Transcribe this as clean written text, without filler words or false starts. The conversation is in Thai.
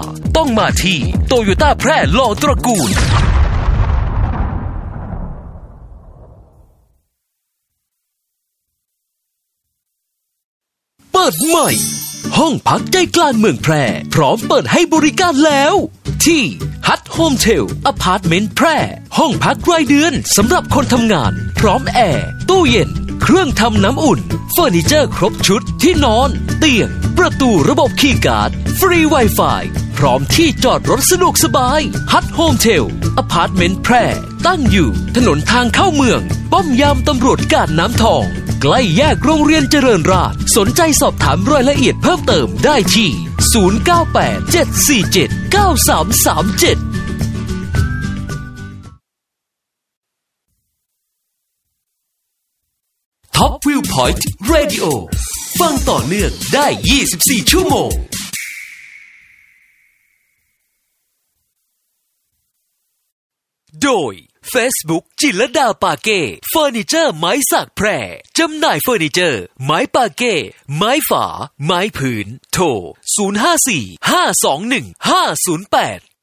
ต้องมาที่โตโยต้าแพร่หล่อตระกูลเปิดใหม่ห้องพักใจกลางเมืองแพร่พร้อมเปิดให้บริการแล้วที่ฮัทโฮมเทลอพาร์ตเมนต์แพร่ห้องพักรายเดือนสำหรับคนทำงานพร้อมแอร์ตู้เย็นเครื่องทำน้ำอุ่นเฟอร์นิเจอร์ครบชุดที่นอนเตียงประตูระบบคีย์การ์ดฟรี Wi-Fi พร้อมที่จอดรถสะดวกสบายฮัทโฮมเทลอพาร์ตเมนต์แพร่ตั้งอยู่ถนนทางเข้าเมืองป้อมยามตำรวจกาดน้ำทองใกล้แยกโรงเรียนเจริญราษฎร์สนใจสอบถามรายละเอียดเพิ่มเติมได้ที่0987479337ท็อปวิวพอยต์เรดิโอฟังต่อเนื่องได้24ชั่วโมงโดย Facebook จิรดาปาเก้เฟอร์นิเจอร์ไม้สักแพร่จำหน่ายเฟอร์นิเจอร์ไม้ปาเก้ไม้ฝาไม้ผืนโทร054 521 508